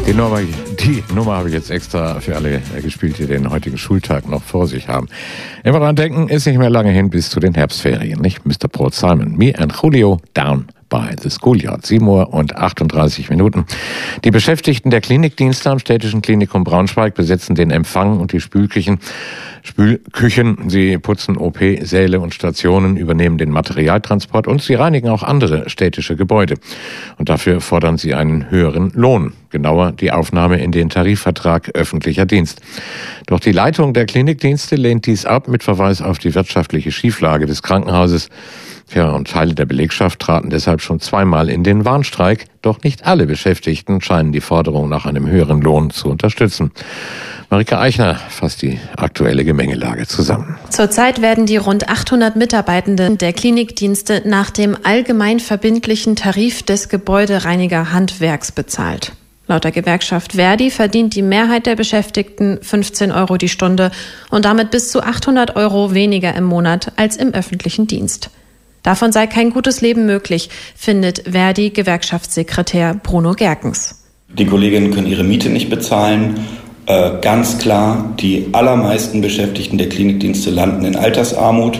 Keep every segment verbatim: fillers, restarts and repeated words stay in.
Die Nummer, die Nummer habe ich jetzt extra für alle gespielt, die den heutigen Schultag noch vor sich haben. Immer dran denken, ist nicht mehr lange hin bis zu den Herbstferien, nicht? Mister Paul Simon, Me and Julio Down by the Schoolyard. sieben Uhr und achtunddreißig Minuten. Die Beschäftigten der Klinikdienste am Städtischen Klinikum Braunschweig besetzen den Empfang und die Spülküchen. Spülküchen. Sie putzen O P-Säle und Stationen, übernehmen den Materialtransport und sie reinigen auch andere städtische Gebäude. Und dafür fordern sie einen höheren Lohn. Genauer die Aufnahme in den Tarifvertrag öffentlicher Dienst. Doch die Leitung der Klinikdienste lehnt dies ab mit Verweis auf die wirtschaftliche Schieflage des Krankenhauses. Ja, und Teile der Belegschaft traten deshalb schon zweimal in den Warnstreik. Doch nicht alle Beschäftigten scheinen die Forderung nach einem höheren Lohn zu unterstützen. Marika Eichner fasst die aktuelle Gemengelage zusammen. Zurzeit werden die rund achthundert Mitarbeitenden der Klinikdienste nach dem allgemein verbindlichen Tarif des Gebäudereinigerhandwerks bezahlt. Laut der Gewerkschaft Verdi verdient die Mehrheit der Beschäftigten fünfzehn Euro die Stunde und damit bis zu achthundert Euro weniger im Monat als im öffentlichen Dienst. Davon sei kein gutes Leben möglich, findet Verdi-Gewerkschaftssekretär Bruno Gerkens. Die Kolleginnen können ihre Miete nicht bezahlen. Äh, ganz klar, die allermeisten Beschäftigten der Klinikdienste landen in Altersarmut.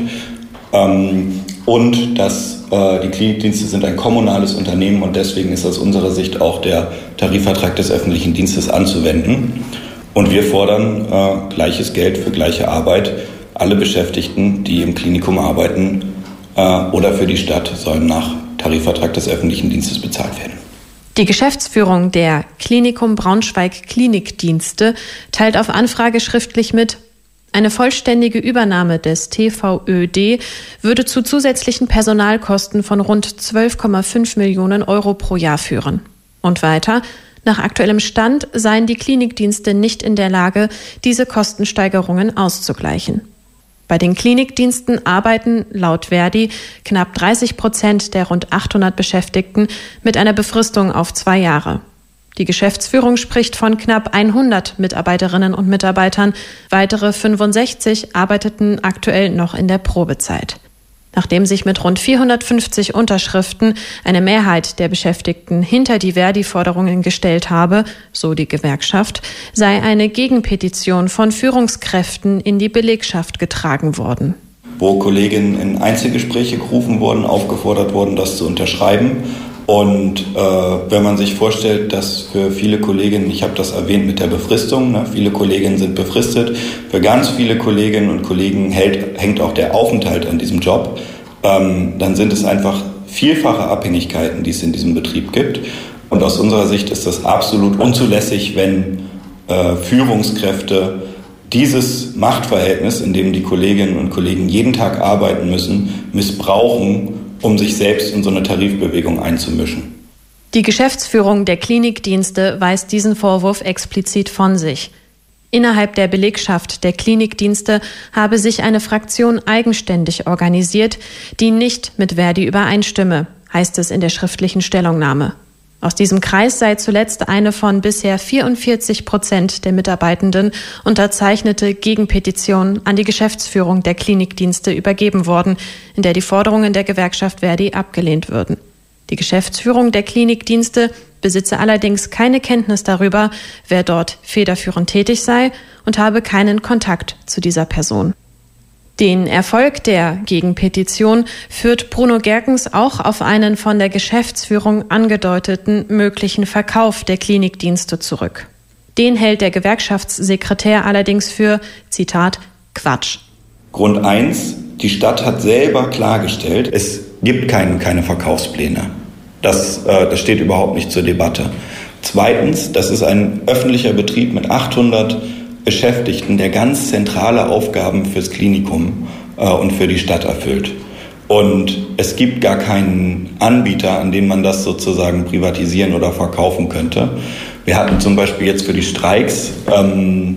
Ähm, und das, äh, die Klinikdienste sind ein kommunales Unternehmen und deswegen ist aus unserer Sicht auch der Tarifvertrag des öffentlichen Dienstes anzuwenden. Und wir fordern äh, gleiches Geld für gleiche Arbeit. Alle Beschäftigten, die im Klinikum arbeiten, oder für die Stadt sollen nach Tarifvertrag des öffentlichen Dienstes bezahlt werden. Die Geschäftsführung der Klinikum Braunschweig Klinikdienste teilt auf Anfrage schriftlich mit, eine vollständige Übernahme des T V Ö D würde zu zusätzlichen Personalkosten von rund zwölf Komma fünf Millionen Euro pro Jahr führen. Und weiter, nach aktuellem Stand seien die Klinikdienste nicht in der Lage, diese Kostensteigerungen auszugleichen. Bei den Klinikdiensten arbeiten laut Verdi knapp dreißig Prozent der rund achthundert Beschäftigten mit einer Befristung auf zwei Jahre. Die Geschäftsführung spricht von knapp hundert Mitarbeiterinnen und Mitarbeitern. Weitere fünfundsechzig arbeiteten aktuell noch in der Probezeit. Nachdem sich mit rund vierhundertfünfzig Unterschriften eine Mehrheit der Beschäftigten hinter die Verdi-Forderungen gestellt habe, so die Gewerkschaft, sei eine Gegenpetition von Führungskräften in die Belegschaft getragen worden. Wo Kolleginnen in Einzelgespräche gerufen wurden, aufgefordert wurden, das zu unterschreiben. Und äh, wenn man sich vorstellt, dass für viele Kolleginnen, ich habe das erwähnt mit der Befristung, ne, viele Kolleginnen sind befristet, für ganz viele Kolleginnen und Kollegen hält, hängt auch der Aufenthalt an diesem Job, ähm, dann sind es einfach vielfache Abhängigkeiten, die es in diesem Betrieb gibt. Und aus unserer Sicht ist das absolut unzulässig, wenn äh, Führungskräfte dieses Machtverhältnis, in dem die Kolleginnen und Kollegen jeden Tag arbeiten müssen, missbrauchen, um sich selbst in so eine Tarifbewegung einzumischen. Die Geschäftsführung der Klinikdienste weist diesen Vorwurf explizit von sich. Innerhalb der Belegschaft der Klinikdienste habe sich eine Fraktion eigenständig organisiert, die nicht mit Verdi übereinstimme, heißt es in der schriftlichen Stellungnahme. Aus diesem Kreis sei zuletzt eine von bisher vierundvierzig Prozent der Mitarbeitenden unterzeichnete Gegenpetition an die Geschäftsführung der Klinikdienste übergeben worden, in der die Forderungen der Gewerkschaft Verdi abgelehnt würden. Die Geschäftsführung der Klinikdienste besitze allerdings keine Kenntnis darüber, wer dort federführend tätig sei und habe keinen Kontakt zu dieser Person. Den Erfolg der Gegenpetition führt Bruno Gerkens auch auf einen von der Geschäftsführung angedeuteten möglichen Verkauf der Klinikdienste zurück. Den hält der Gewerkschaftssekretär allerdings für, Zitat, Quatsch. Grund eins, die Stadt hat selber klargestellt, es gibt kein, keine Verkaufspläne. Das, äh, das steht überhaupt nicht zur Debatte. Zweitens, das ist ein öffentlicher Betrieb mit achthundert Beschäftigten, der ganz zentrale Aufgaben fürs Klinikum äh, und für die Stadt erfüllt. Und es gibt gar keinen Anbieter, an dem man das sozusagen privatisieren oder verkaufen könnte. Wir hatten zum Beispiel jetzt für die Streiks ähm,